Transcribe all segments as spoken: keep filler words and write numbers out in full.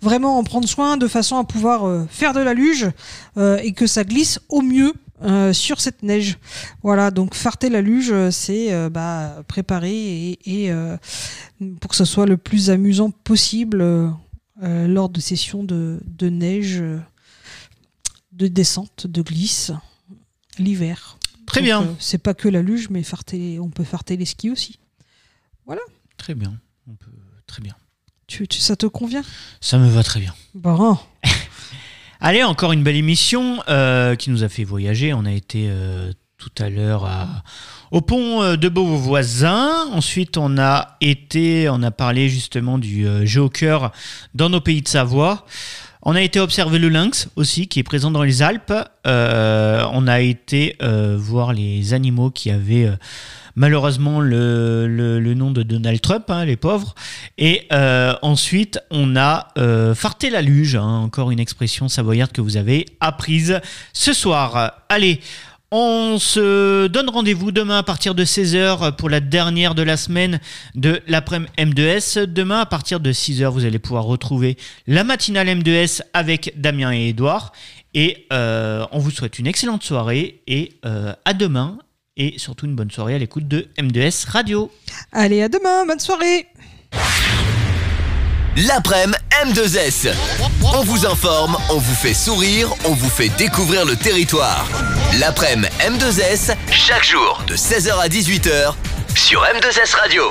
vraiment en prendre soin de façon à pouvoir euh, faire de la luge euh, et que ça glisse au mieux euh, sur cette neige. Voilà, donc farter la luge, c'est euh, bah, préparer et, et euh, pour que ce soit le plus amusant possible euh, euh, lors de sessions de, de neige, euh, de descente, de glisse, l'hiver. Très donc, bien. Euh, c'est pas que la luge, mais farter, on peut farter les skis aussi. Voilà. Très bien. On peut... Très bien. Tu, tu, ça te convient ? Ça me va très bien. Bon. Allez, encore une belle émission euh, qui nous a fait voyager. On a été euh, tout à l'heure à, au pont de Beauvoisin. Ensuite, on a été, on a parlé justement du euh, jeu au cœur dans nos pays de Savoie. On a été observer le lynx aussi, qui est présent dans les Alpes. Euh, on a été euh, voir les animaux qui avaient euh, malheureusement le, le, le nom de Donald Trump, hein, les pauvres. Et euh, ensuite, on a euh, farté la luge, hein, encore une expression savoyarde que vous avez apprise ce soir. Allez, on se donne rendez-vous demain à partir de seize heures pour la dernière de la semaine de l'après-midi M deux S. Demain, à partir de six heures, vous allez pouvoir retrouver la matinale M deux S avec Damien et Édouard. Et euh, on vous souhaite une excellente soirée et euh, à demain. Et surtout une bonne soirée à l'écoute de M deux S Radio. Allez, à demain, bonne soirée. L'après-midi M deux S. On vous informe, on vous fait sourire, on vous fait découvrir le territoire. L'après-midi M deux S, chaque jour de seize heures à dix-huit heures sur M deux S Radio.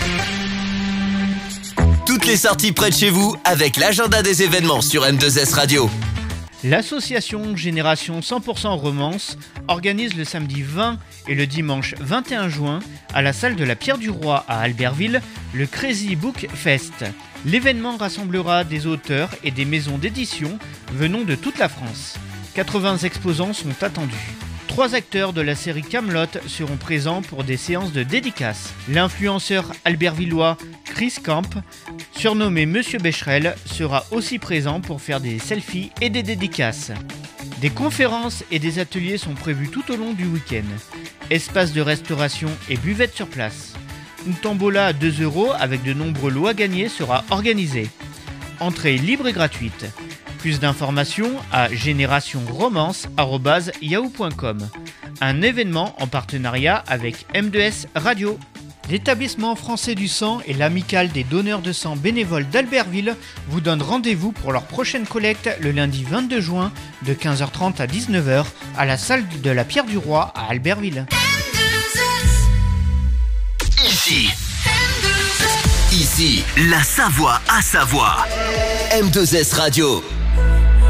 Toutes les sorties près de chez vous avec l'agenda des événements sur M deux S Radio. L'association Génération cent pour cent Romance organise le samedi vingt et le dimanche vingt et un juin à la salle de la Pierre du Roi à Albertville le Crazy Book Fest. L'événement rassemblera des auteurs et des maisons d'édition venant de toute la France. quatre-vingts exposants sont attendus. Trois acteurs de la série Kaamelott seront présents pour des séances de dédicaces. L'influenceur albertvillois Chris Camp, surnommé Monsieur Becherel, sera aussi présent pour faire des selfies et des dédicaces. Des conférences et des ateliers sont prévus tout au long du week-end. Espace de restauration et buvette sur place. Une tombola à deux euros avec de nombreux lots à gagner sera organisée. Entrée libre et gratuite. Plus d'informations à génération romance arobase yahoo point com. Un événement en partenariat avec M deux S Radio. L'établissement français du sang et l'amicale des donneurs de sang bénévoles d'Albertville vous donnent rendez-vous pour leur prochaine collecte le lundi vingt-deux juin de quinze heures trente à dix-neuf heures à la salle de la Pierre du Roi à Albertville. Ici, ici, la Savoie à Savoie. M deux S Radio.